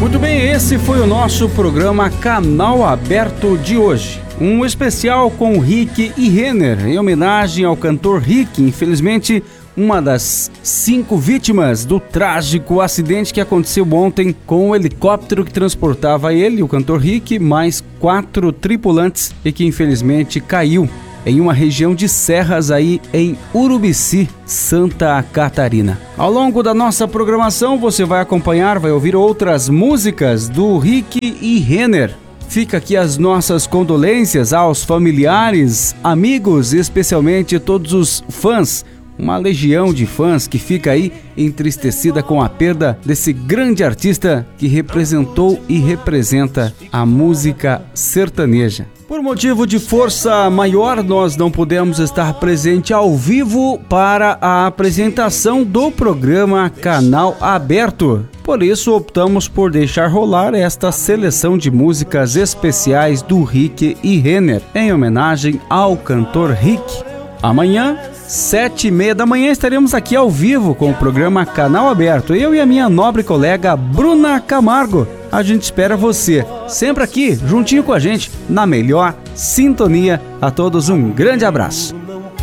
Muito bem, esse foi o nosso programa Canal Aberto de hoje. Um especial com Rick e Renner, em homenagem ao cantor Rick, infelizmente uma das 5 vítimas do trágico acidente que aconteceu ontem com o helicóptero que transportava ele, o cantor Rick, mais 4 tripulantes e que infelizmente caiu em uma região de serras aí em Urubici, Santa Catarina. Ao longo da nossa programação você vai acompanhar, vai ouvir outras músicas do Rick e Renner. Fica aqui as nossas condolências aos familiares, amigos e especialmente todos os fãs. Uma legião de fãs que fica aí entristecida com a perda desse grande artista que representou e representa a música sertaneja. Por motivo de força maior, nós não pudemos estar presente ao vivo para a apresentação do programa Canal Aberto. Por isso, optamos por deixar rolar esta seleção de músicas especiais do Rick e Renner, em homenagem ao cantor Rick. Amanhã, 7h30 da manhã, estaremos aqui ao vivo com o programa Canal Aberto. Eu e a minha nobre colega Bruna Camargo. A gente espera você, sempre aqui, juntinho com a gente, na melhor sintonia. A todos um grande abraço.